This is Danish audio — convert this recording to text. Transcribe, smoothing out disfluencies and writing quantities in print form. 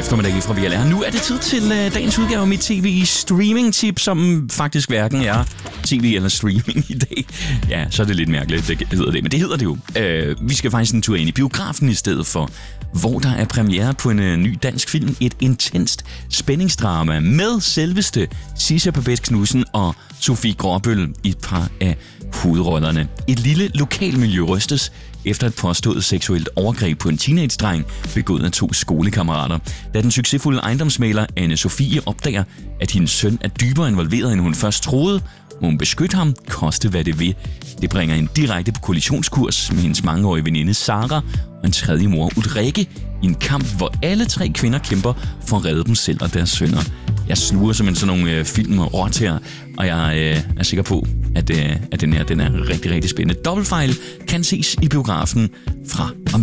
eftermiddag fra VLR. Nu er det tid til dagens udgave af mit tv-streaming-tip, som faktisk hverken er tv eller streaming i dag. Ja, så er det lidt mærkeligt, det hedder det, men det hedder det jo. Vi skal faktisk en tur ind i biografen i stedet for, hvor der er premiere på en ny dansk film. Et intenst spændingsdrama med selveste Sisse Babett Knudsen og Sofie Gråbøl i et par af hovedrollerne. Et lille lokalmiljø rystes efter et påstået seksuelt overgreb på en teenage-dreng begået af 2 skolekammerater. Da den succesfulde ejendomsmægler Anne Sofie opdager, at hendes søn er dybere involveret, end hun først troede, må hun beskytte ham, koste hvad det vil. Det bringer hende direkte på kollisionskurs med hendes mangeårige veninde Sara og en tredje mor Ulrike i en kamp, hvor alle 3 kvinder kæmper for at redde dem selv og deres sønner. Jeg sluger simpelthen sådan nogle film råt her, og jeg er sikker på, at den er rigtig, rigtig spændende. Dobbeltfejl kan ses i biografen fra